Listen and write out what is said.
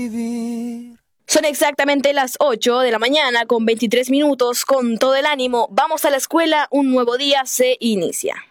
Son exactamente las 8 de la mañana con 23 minutos. Con todo el ánimo, vamos a la escuela, un nuevo día se inicia.